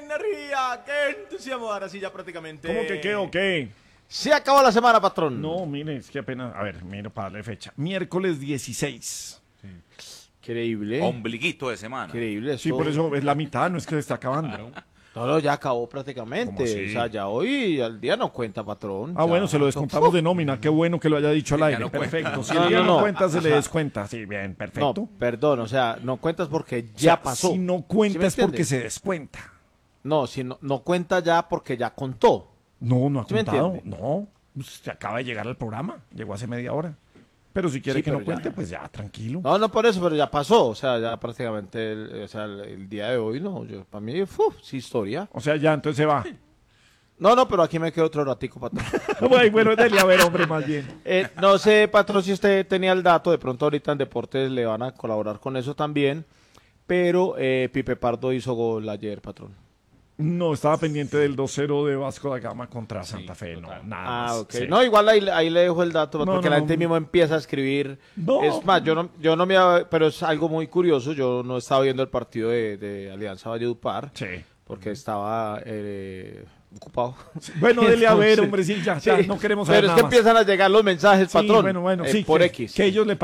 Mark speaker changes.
Speaker 1: energía, qué entusiasmo. Ahora sí ya prácticamente.
Speaker 2: ¿Cómo que qué o qué?
Speaker 1: Se acabó la semana, patrón.
Speaker 2: No, mire, es que apenas... A ver, miro para darle fecha. Miércoles 16.
Speaker 1: Increíble.
Speaker 3: Ombliguito de semana.
Speaker 1: Increíble.
Speaker 2: Sí, por eso es la mitad, no es que se está acabando.
Speaker 1: No, ya acabó prácticamente.
Speaker 2: ¿Cómo así?
Speaker 1: O sea, ya hoy al día no cuenta, patrón.
Speaker 2: Ah,
Speaker 1: Ya.
Speaker 2: bueno, se lo descontamos de nómina. Qué bueno que lo haya dicho al
Speaker 3: Ya
Speaker 2: aire.
Speaker 3: no cuenta.
Speaker 2: Perfecto. Si
Speaker 1: No,
Speaker 2: el día
Speaker 1: no,
Speaker 2: no
Speaker 1: no.
Speaker 2: cuenta, se
Speaker 1: O
Speaker 2: le
Speaker 1: sea,
Speaker 2: descuenta. Sí, bien, perfecto.
Speaker 1: No, perdón, o sea, no cuentas porque
Speaker 2: O
Speaker 1: ya
Speaker 2: sea,
Speaker 1: pasó.
Speaker 2: Si no
Speaker 1: ¿Sí
Speaker 2: cuenta
Speaker 1: me
Speaker 2: es porque
Speaker 1: entiendes?
Speaker 2: se descuenta.
Speaker 1: No, si no cuenta ya porque ya contó.
Speaker 2: No ha
Speaker 1: ¿Sí me
Speaker 2: contado.
Speaker 1: entiende?
Speaker 2: No, pues, se acaba de llegar al programa. Llegó hace media hora. Pero si quiere
Speaker 1: Sí,
Speaker 2: que no
Speaker 1: pero ya.
Speaker 2: cuente, pues ya, tranquilo.
Speaker 1: No por eso, pero ya pasó. O sea, ya prácticamente el día de hoy, no. Para mí, sí, historia.
Speaker 2: O sea, ya, entonces se va.
Speaker 1: No, pero aquí me quedo otro ratico, patrón.
Speaker 2: Bueno, dele a ver, hombre, más bien.
Speaker 1: No sé, patrón, si usted tenía el dato. De pronto ahorita en Deportes le van a colaborar con eso también. Pero Pipe Pardo hizo gol ayer, patrón.
Speaker 2: No, estaba pendiente del 2-0 de Vasco da Gama contra Santa Fe. No, nada más.
Speaker 1: Ok.
Speaker 2: Sí.
Speaker 1: No, igual ahí le dejo el dato,
Speaker 2: No,
Speaker 1: porque
Speaker 2: no,
Speaker 1: la gente
Speaker 2: no.
Speaker 1: mismo empieza a escribir.
Speaker 2: No.
Speaker 1: Es más, yo no me había, pero es algo muy curioso. Yo no estaba viendo el partido de Alianza Valledupar,
Speaker 2: Sí.
Speaker 1: porque estaba ocupado.
Speaker 2: Bueno, dele a ver,
Speaker 1: Entonces,
Speaker 2: hombre, sí, ya,
Speaker 1: sí,
Speaker 2: no queremos saber
Speaker 1: pero es
Speaker 2: nada
Speaker 1: que
Speaker 2: más.
Speaker 1: empiezan a llegar los mensajes,
Speaker 2: Sí,
Speaker 1: patrón,
Speaker 2: bueno, sí,
Speaker 1: por
Speaker 2: que,
Speaker 1: X.
Speaker 2: que ellos le